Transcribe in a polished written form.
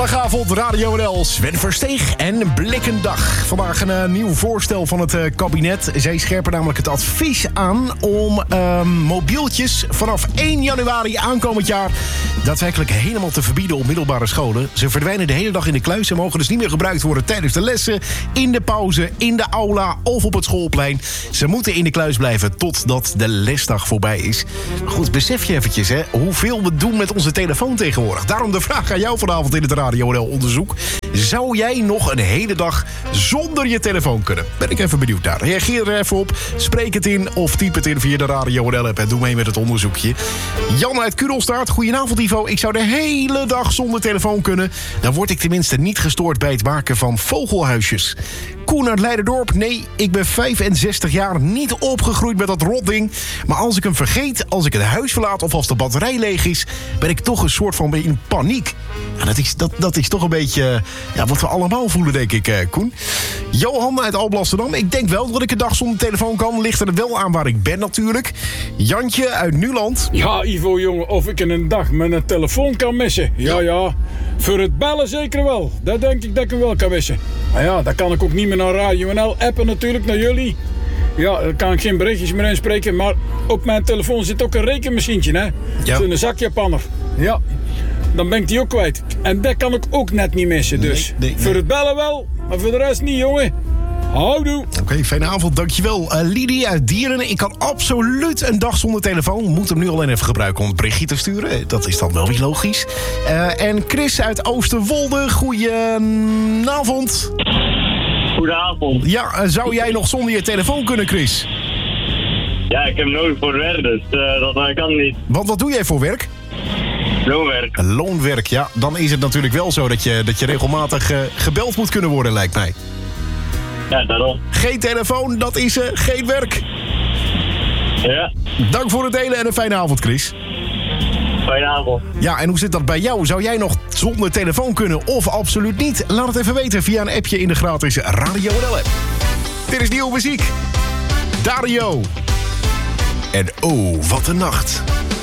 Zaterdagavond, Radio NL, Sven Versteeg en Blikkendag. Vandaag een nieuw voorstel van het kabinet. Zij scherpen namelijk het advies aan om mobieltjes vanaf 1 januari aankomend jaar daadwerkelijk helemaal te verbieden op middelbare scholen. Ze verdwijnen de hele dag in de kluis en mogen dus niet meer gebruikt worden tijdens de lessen, in de pauze, in de aula of op het schoolplein. Ze moeten in de kluis blijven totdat de lesdag voorbij is. Goed, besef je eventjes hoeveel we doen met onze telefoon tegenwoordig. Daarom de vraag aan jou vanavond in het Radio NL-onderzoek. Zou jij nog een hele dag zonder je telefoon kunnen? Ben ik even benieuwd naar. Reageer er even op, spreek het in of typ het in via de Radio NL-app en doe mee met het onderzoekje. Jan uit Kudelstaart, goedenavond Ivo. Ik zou de hele dag zonder telefoon kunnen. Dan word ik tenminste niet gestoord bij het maken van vogelhuisjes. Koen uit Leiderdorp, nee, ik ben 65 jaar niet opgegroeid met dat rotding. Maar als ik hem vergeet, als ik het huis verlaat of als de batterij leeg is, ben ik toch een soort van in paniek. Ja, dat is toch een beetje wat we allemaal voelen, denk ik, Koen. Johan uit Alblasserdam, ik denk wel dat ik een dag zonder telefoon kan. Ligt er wel aan waar ik ben natuurlijk. Jantje uit Nuland. Ja, Ivo, jongen, of ik in een dag met een telefoon kan missen. Ja. Voor het bellen zeker wel. Dat denk ik dat ik hem wel kan missen. Maar ja, dan kan ik ook niet meer naar Radio NL appen natuurlijk, naar jullie. Ja, dan kan ik geen berichtjes meer inspreken. Maar op mijn telefoon zit ook een rekenmachientje, hè. Ja. Zo'n zakjapanner. Ja. Dan ben ik die ook kwijt. En dat kan ik ook net niet missen, dus. Nee. Voor het bellen wel, maar voor de rest niet, jongen. Houdoe. Oké, fijne avond, dankjewel. Lidie uit Dieren, ik kan absoluut een dag zonder telefoon. Moet hem nu alleen even gebruiken om een berichtje te sturen. Dat is dan wel weer logisch. En Chris uit Oosterwolde, goedenavond. Goedenavond. Ja, zou jij nog zonder je telefoon kunnen, Chris? Ja, ik heb hem nodig voor werk, dus dat kan niet. Want wat doe jij voor werk? Loonwerk. Loonwerk, ja. Dan is het natuurlijk wel zo dat je regelmatig gebeld moet kunnen worden, lijkt mij. Ja, daarom. Geen telefoon, dat is geen werk. Ja, Dank voor het delen en een fijne avond, Chris. fijne avond. Ja, en hoe zit dat bij jou? Zou jij nog zonder telefoon kunnen of absoluut niet? Laat het even weten via een appje in de gratis Radio NL-app. Dit is nieuwe muziek. Dario. En oh, wat een nacht.